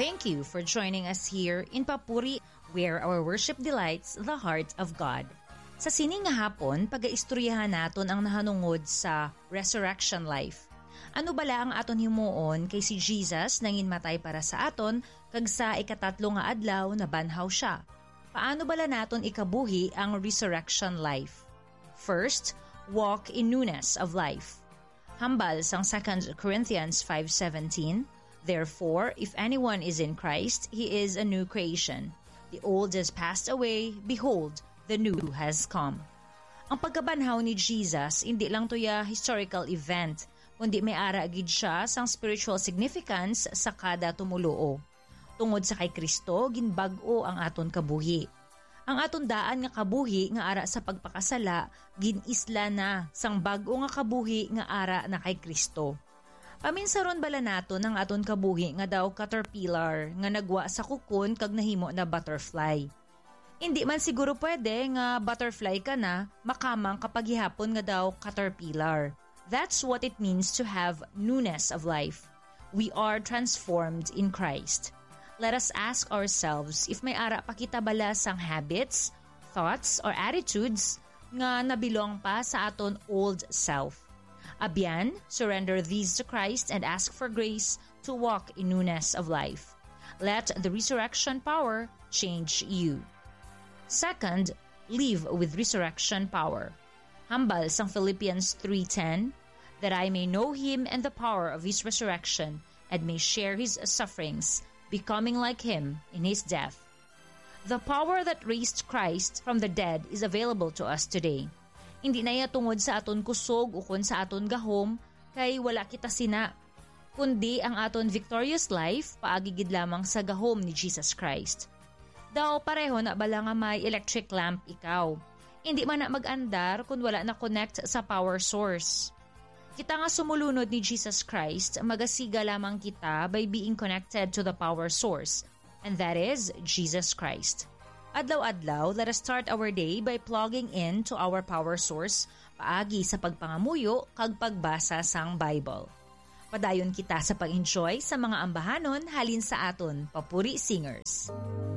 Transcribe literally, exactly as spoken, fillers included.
Thank you for joining us here in Papuri, where our worship delights the heart of God. Sa sining nga hapon, pag-aistoryahan naton ang nahanungod sa resurrection life. Ano bala ang aton himuon kay si Jesus nangin matay para sa aton kag sa ikatatlo nga adlaw na banhaw siya? Paano bala naton ikabuhi ang resurrection life? First, walk in newness of life. Hambal sang Second Corinthians five seventeen, therefore, if anyone is in Christ, he is a new creation. The old has passed away, behold, the new has come. Ang pagkabanhaw ni Jesus, hindi lang to ya historical event, kundi may ara agid siya sang spiritual significance sa kada tumuluo. Tungod sa kay Kristo, ginbag-o ang aton kabuhi. Ang aton daan nga kabuhi nga ara sa pagpakasala, ginisla na sang bag-o nga kabuhi nga ara na kay Kristo. Paminsaron bala nato ng aton kabuhi nga daw caterpillar nga nagwa sa kukon kag nahimo na butterfly. Hindi man siguro pwede nga butterfly ka na makamang kapag gihapon nga daw caterpillar. That's what it means to have newness of life. We are transformed in Christ. Let us ask ourselves if may ara pa kita bala sang habits, thoughts, or attitudes nga nabilong pa sa aton old self. Abyan, surrender these to Christ and ask for grace to walk in newness of life. Let the resurrection power change you. Second, live with resurrection power. Hambal sang Philippians three ten, that I may know Him and the power of His resurrection and may share His sufferings, becoming like Him in His death. The power that raised Christ from the dead is available to us today. Hindi na iya tungod sa aton kusog o kun sa aton gahom, kay wala kita sina. Kundi ang aton victorious life, paagigid lamang sa gahom ni Jesus Christ. Daw pareho na bala nga may electric lamp ikaw. Hindi man na mag-andar kung wala na connect sa power source. Kita nga sumulunod ni Jesus Christ, magasiga lamang kita by being connected to the power source, and that is Jesus Christ. Adlaw-adlaw, let us start our day by plugging in to our power source, paagi sa pagpangamuyo kag pagbasa sang Bible. Padayon kita sa pag-enjoy sa mga ambahanon halin sa aton Papuri Singers.